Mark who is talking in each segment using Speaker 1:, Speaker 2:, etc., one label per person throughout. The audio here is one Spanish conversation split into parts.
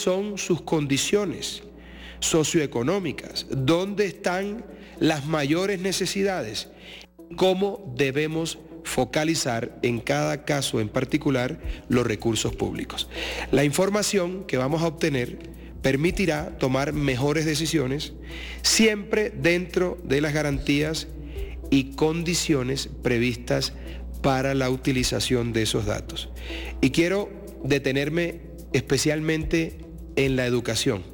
Speaker 1: son sus condiciones socioeconómicas, dónde están las mayores necesidades, cómo debemos focalizar en cada caso en particular los recursos públicos. La información que vamos a obtener permitirá tomar mejores decisiones, siempre dentro de las garantías y condiciones previstas para la utilización de esos datos. Y quiero detenerme especialmente en la educación.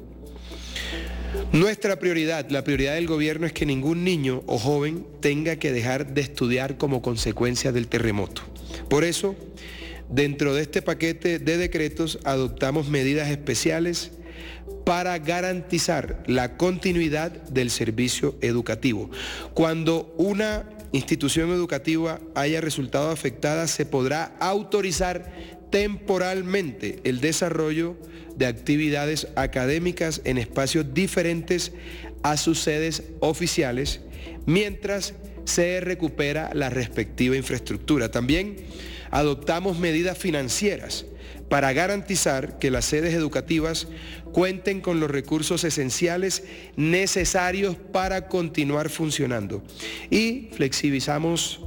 Speaker 1: Nuestra prioridad, la prioridad del gobierno, es que ningún niño o joven tenga que dejar de estudiar como consecuencia del terremoto. Por eso, dentro de este paquete de decretos adoptamos medidas especiales para garantizar la continuidad del servicio educativo. Cuando una institución educativa haya resultado afectada, se podrá autorizar temporalmente el desarrollo de actividades académicas en espacios diferentes a sus sedes oficiales, mientras se recupera la respectiva infraestructura. También adoptamos medidas financieras para garantizar que las sedes educativas cuenten con los recursos esenciales necesarios para continuar funcionando. Y flexibilizamos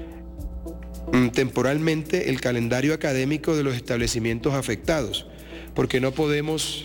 Speaker 1: temporalmente el calendario académico de los establecimientos afectados, porque no podemos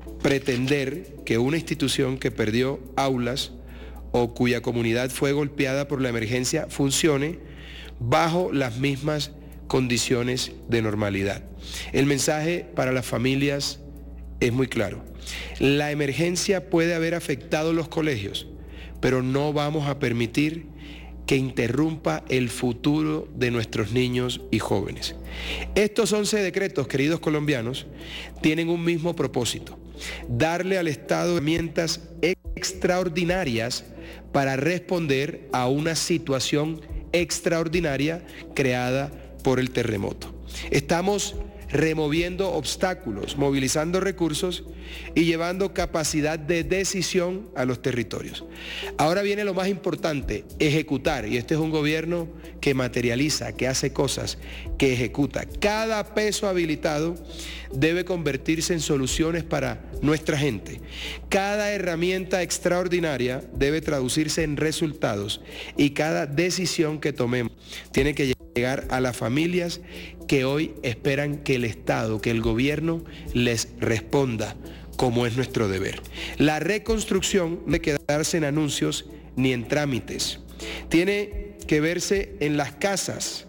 Speaker 1: pretender que una institución que perdió aulas o cuya comunidad fue golpeada por la emergencia funcione bajo las mismas condiciones de normalidad. El mensaje para las familias es muy claro. La emergencia puede haber afectado los colegios, pero no vamos a permitir que interrumpa el futuro de nuestros niños y jóvenes. Estos 11 decretos, queridos colombianos, tienen un mismo propósito: darle al Estado herramientas extraordinarias para responder a una situación extraordinaria creada por el terremoto. Estamos removiendo obstáculos, movilizando recursos y llevando capacidad de decisión a los territorios. Ahora viene lo más importante: ejecutar. Y este es un gobierno que materializa, que hace cosas, que ejecuta. Cada peso habilitado debe convertirse en soluciones para nuestra gente. Cada herramienta extraordinaria debe traducirse en resultados, y cada decisión que tomemos tiene que llegar a las familias que hoy esperan que el Estado, que el gobierno les responda, como es nuestro deber. La reconstrucción no debe quedarse en anuncios ni en trámites. Tiene que verse en las casas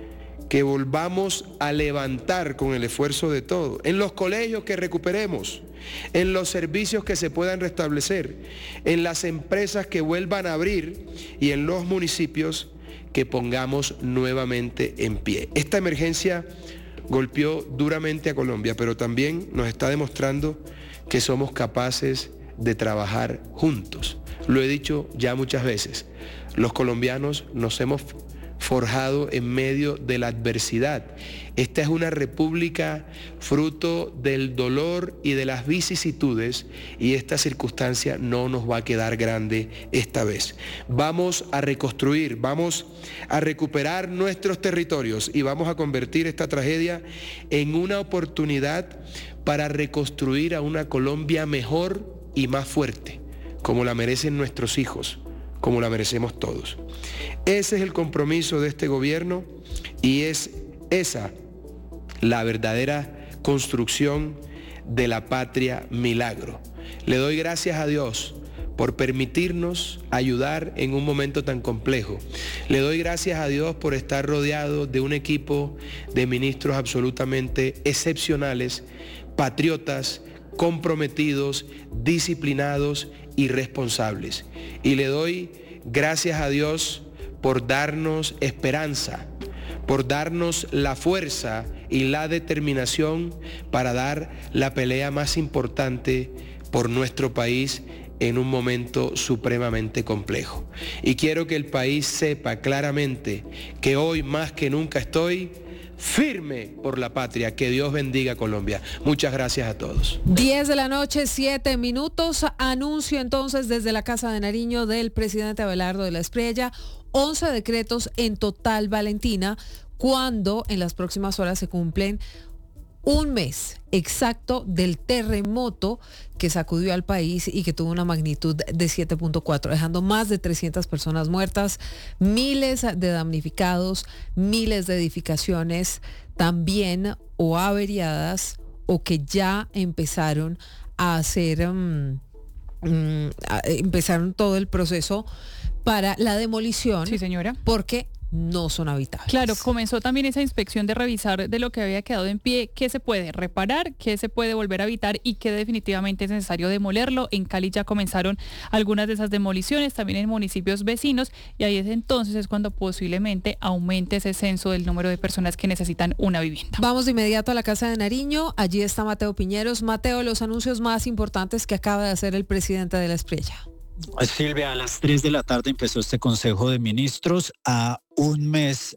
Speaker 1: que volvamos a levantar con el esfuerzo de todos, en los colegios que recuperemos, en los servicios que se puedan restablecer, en las empresas que vuelvan a abrir y en los municipios que pongamos nuevamente en pie. Esta emergencia golpeó duramente a Colombia, pero también nos está demostrando que somos capaces de trabajar juntos. Lo he dicho ya muchas veces, los colombianos nos hemos forjado en medio de la adversidad. Esta es una república fruto del dolor y de las vicisitudes, y esta circunstancia no nos va a quedar grande esta vez. Vamos a reconstruir, vamos a recuperar nuestros territorios y vamos a convertir esta tragedia en una oportunidad para reconstruir a una Colombia mejor y más fuerte, como la merecen nuestros hijos, como la merecemos todos. Ese es el compromiso de este gobierno y es esa la verdadera construcción de la patria milagro. Le doy gracias a Dios por permitirnos ayudar en un momento tan complejo. Le doy gracias a Dios por estar rodeado de un equipo de ministros absolutamente excepcionales, patriotas, comprometidos, disciplinados y responsables. Y le doy gracias a Dios por darnos esperanza, por darnos la fuerza y la determinación para dar la pelea más importante por nuestro país en un momento supremamente complejo. Y quiero que el país sepa claramente que hoy más que nunca estoy firme por la patria. Que Dios bendiga a Colombia. Muchas gracias a todos.
Speaker 2: 10 de la noche, 7 minutos. Anuncio entonces desde la Casa de Nariño del presidente Abelardo de la Espriella, 11 decretos en total, Valentina, cuando en las próximas horas se cumplen un mes exacto del terremoto que sacudió al país y que tuvo una magnitud de 7.4, dejando más de 300 personas muertas, miles de damnificados, miles de edificaciones también o averiadas o que ya empezaron a hacer, empezaron todo el proceso para la demolición.
Speaker 3: Sí, señora.
Speaker 2: Porque no son habitables.
Speaker 3: Claro, comenzó también esa inspección de revisar de lo que había quedado en pie, qué se puede reparar, qué se puede volver a habitar y qué definitivamente es necesario demolerlo. En Cali ya comenzaron algunas de esas demoliciones, también en municipios vecinos, y ahí es cuando posiblemente aumente ese censo del número de personas que necesitan una vivienda.
Speaker 2: Vamos de inmediato a la Casa de Nariño. Allí está Mateo Piñeros. Mateo, los anuncios más importantes que acaba de hacer el presidente de la Espriella.
Speaker 4: Silvia, a las 3 de la tarde empezó este Consejo de Ministros a un mes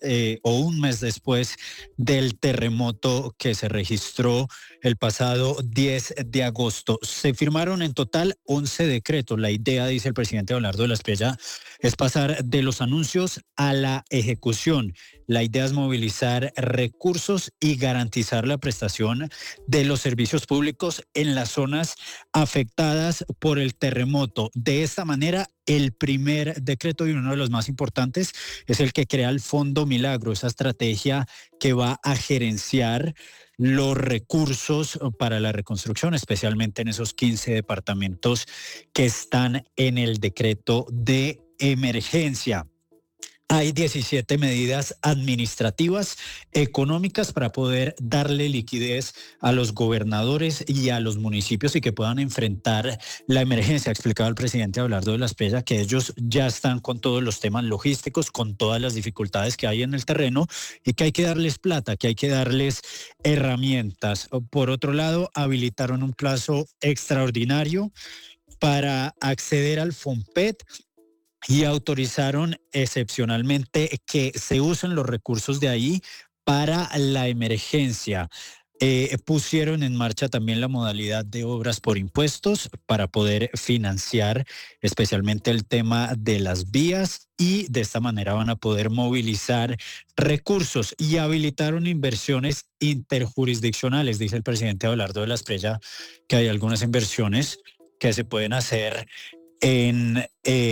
Speaker 4: después del terremoto que se registró el pasado 10 de agosto. Se firmaron en total 11 decretos. La idea, dice el presidente Abelardo de la Espriella, es pasar de los anuncios a la ejecución. La idea es movilizar recursos y garantizar la prestación de los servicios públicos en las zonas afectadas por el terremoto. De esta manera, el primer decreto y uno de los más importantes es el que crea el Fondo Milagro, esa estrategia que va a gerenciar los recursos para la reconstrucción, especialmente en esos 15 departamentos que están en el decreto de emergencia. Hay 17 medidas administrativas, económicas para poder darle liquidez a los gobernadores y a los municipios y que puedan enfrentar la emergencia. Explicaba el presidente Abelardo de la Espriella que ellos ya están con todos los temas logísticos, con todas las dificultades que hay en el terreno y que hay que darles plata, que hay que darles herramientas. Por otro lado, habilitaron un plazo extraordinario para acceder al FOMPET y autorizaron excepcionalmente que se usen los recursos de ahí para la emergencia. Pusieron en marcha también la modalidad de obras por impuestos para poder financiar especialmente el tema de las vías y de esta manera van a poder movilizar recursos y habilitaron inversiones interjurisdiccionales. Dice el presidente Abelardo de la Espriella que hay algunas inversiones que se pueden hacer en,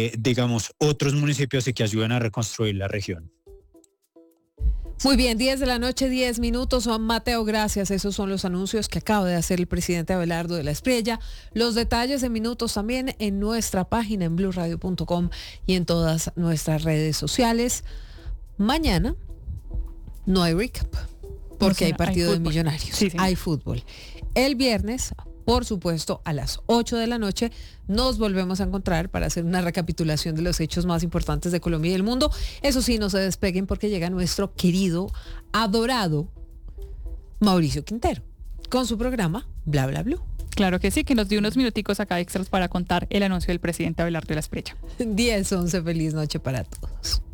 Speaker 4: otros municipios y que ayuden a reconstruir la región.
Speaker 2: Muy bien, 10 de la noche, 10 minutos. Mateo, gracias. Esos son los anuncios que acaba de hacer el presidente Abelardo de la Espriella. Los detalles en minutos también en nuestra página en blurradio.com y en todas nuestras redes sociales. Mañana no hay recap porque hay partido de Millonarios. Sí. Hay fútbol. El viernes, por supuesto, a las 8 de la noche nos volvemos a encontrar para hacer una recapitulación de los hechos más importantes de Colombia y del mundo. Eso sí, no se despeguen porque llega nuestro querido, adorado Mauricio Quintero con su programa Bla Bla Blue.
Speaker 3: Claro que sí, que nos dio unos minuticos acá extras para contar el anuncio del presidente Abelardo de la Espriella.
Speaker 2: 10:11, feliz noche para todos.